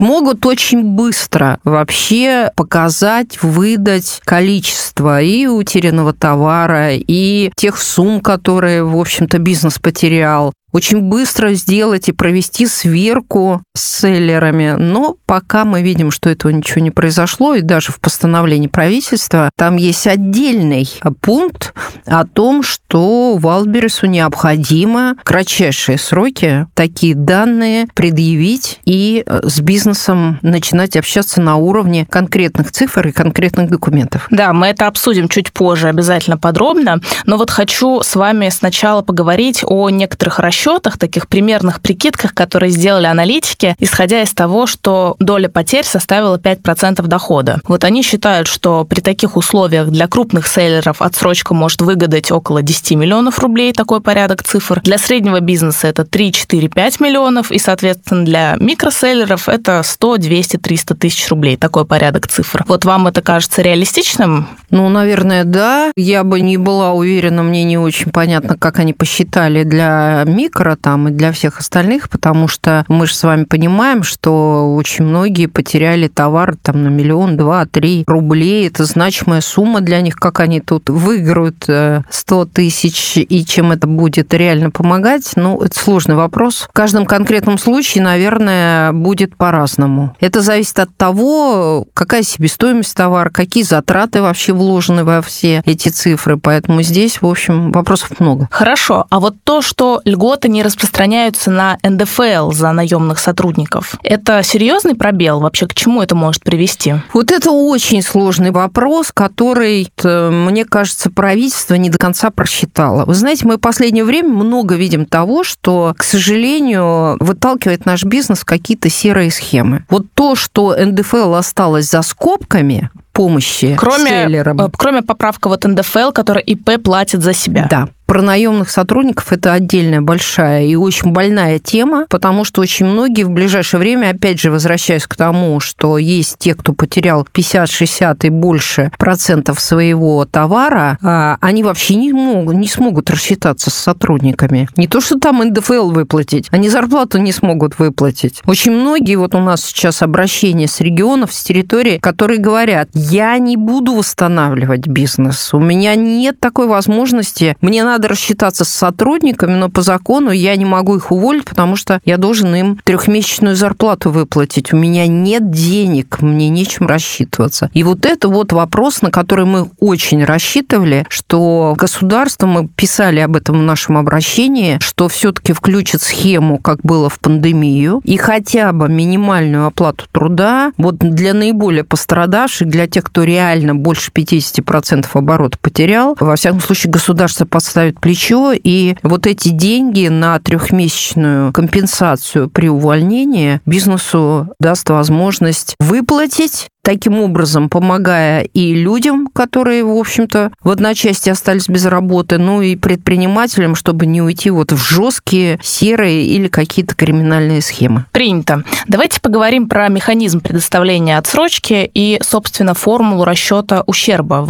могут очень быстро вообще показать, выдать количество и утерянного товара, и тех сумм, которые, в общем-то, бизнес потерял. Очень быстро сделать и провести сверку с селлерами. Но пока мы видим, что этого ничего не произошло, и даже в постановлении правительства там есть отдельный пункт о том, что Wildberries необходимо в кратчайшие сроки такие данные предъявить и с бизнесом начинать общаться на уровне конкретных цифр и конкретных документов. Да, мы это обсудим чуть позже обязательно подробно. Но вот хочу с вами сначала поговорить о некоторых расчетах, таких примерных прикидках, которые сделали аналитики, исходя из того, что доля потерь составила 5% дохода. Вот они считают, что при таких условиях для крупных селлеров отсрочка может выгадать около 10 миллионов рублей, такой порядок цифр. Для среднего бизнеса это 3, 4, 5 миллионов, и, соответственно, для микроселлеров это 100, 200, 300 тысяч рублей, такой порядок цифр. Вот вам это кажется реалистичным? Ну, наверное, да. Я бы не была уверена, мне не очень понятно, как они посчитали для микро там и для всех остальных, потому что мы же с вами понимаем, что очень многие потеряли товар там на 1 миллион, 2, 3 рублей. Это значимая сумма для них, как они тут выиграют 100 тысяч и чем это будет реально помогать. Ну, это сложный вопрос. В каждом конкретном случае, наверное, будет по-разному. Это зависит от того, какая себестоимость товара, какие затраты вообще вложены во все эти цифры. Поэтому здесь, в общем, вопросов много. Хорошо. А вот то, что льготы не распространяются на НДФЛ за наемных сотрудников, это серьезный пробел? Вообще, к чему это может привести? Вот это очень сложный вопрос, который, мне кажется, правительство не до конца просчитало. Вы знаете, мы в последнее время много видим того, что, к сожалению, выталкивает наш бизнес в какие-то серые схемы. Вот то, что НДФЛ осталось за скобками помощи селлерам. Кроме поправка вот НДФЛ, который ИП платит за себя. Да. Про наемных сотрудников это отдельная большая и очень больная тема, потому что очень многие в ближайшее время, опять же, возвращаясь к тому, что есть те, кто потерял 50, 60 и больше процентов своего товара, они вообще не смогут рассчитаться с сотрудниками. Не то, что там НДФЛ выплатить, они зарплату не смогут выплатить. Очень многие, вот у нас сейчас обращения с регионов, с территории, которые говорят, я не буду восстанавливать бизнес, у меня нет такой возможности, мне надо рассчитаться с сотрудниками, но по закону я не могу их уволить, потому что я должен им 3-месячную зарплату выплатить. У меня нет денег, мне нечем рассчитываться. И вот это вот вопрос, на который мы очень рассчитывали, что государство, мы писали об этом в нашем обращении, что все-таки включит схему, как было в пандемию, и хотя бы минимальную оплату труда вот для наиболее пострадавших, для тех, кто реально больше 50% оборота потерял, во всяком случае, государство подставит плечо, и вот эти деньги на 3-месячную компенсацию при увольнении бизнесу даст возможность выплатить, таким образом помогая и людям, которые, в общем-то, в одночасье остались без работы, ну и предпринимателям, чтобы не уйти вот в жесткие, серые или какие-то криминальные схемы. Принято. Давайте поговорим про механизм предоставления отсрочки и, собственно, формулу расчета ущерба в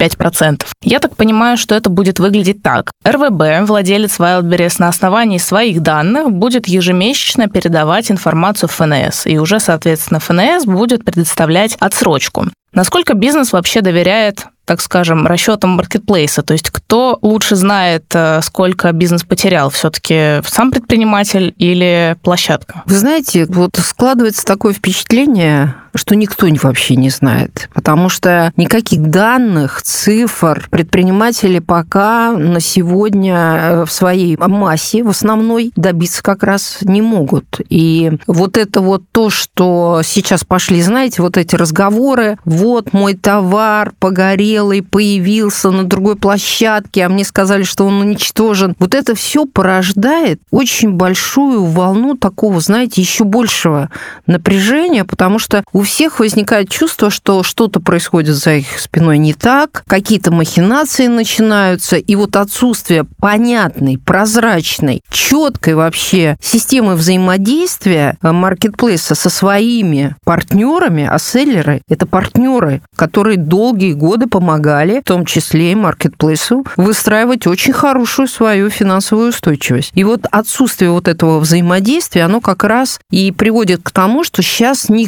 5%. Я так понимаю, что это будет выглядеть так. РВБ, владелец Wildberries, на основании своих данных будет ежемесячно передавать информацию в ФНС, и уже, соответственно, ФНС будет предоставлять отсрочку. Насколько бизнес вообще доверяет, так скажем, расчетам маркетплейса? То есть кто лучше знает, сколько бизнес потерял? Все-таки сам предприниматель или площадка? Вы знаете, вот складывается такое впечатление, что никто вообще не знает, потому что никаких данных, цифр предприниматели пока на сегодня в своей массе, в основной, добиться как раз не могут. И вот это вот то, что сейчас пошли, знаете, вот эти разговоры, вот мой товар погорелый, появился на другой площадке, а мне сказали, что он уничтожен. Вот это все порождает очень большую волну такого, знаете, еще большего напряжения, потому что у всех возникает чувство, что что-то происходит за их спиной не так, какие-то махинации начинаются, и вот отсутствие понятной, прозрачной, четкой вообще системы взаимодействия маркетплейса со своими партнерами, а селлеры – это партнеры, которые долгие годы помогали, в том числе и маркетплейсу, выстраивать очень хорошую свою финансовую устойчивость. И вот отсутствие вот этого взаимодействия, оно как раз и приводит к тому, что сейчас